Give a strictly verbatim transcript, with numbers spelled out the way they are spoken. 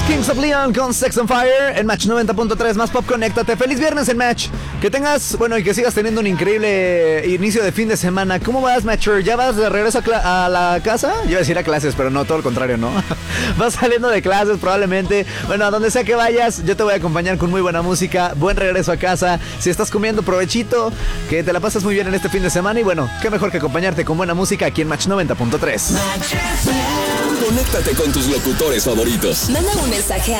Kings of Leon con Sex on Fire en Match noventa punto tres, más pop, conéctate. Feliz viernes en Match. Que tengas, bueno, y que sigas teniendo un increíble inicio de fin de semana. ¿Cómo vas, Matcher? ¿Ya vas de regreso a, cla- a la casa? Yo iba a decir a clases, pero no, todo lo contrario, ¿no? Vas saliendo de clases probablemente. Bueno, a donde sea que vayas, yo te voy a acompañar con muy buena música. Buen regreso a casa. Si estás comiendo, provechito. Que te la pasas muy bien en este fin de semana. Y bueno, qué mejor que acompañarte con buena música aquí en Match noventa punto tres. Conéctate con tus locutores favoritos. Manda un mensaje a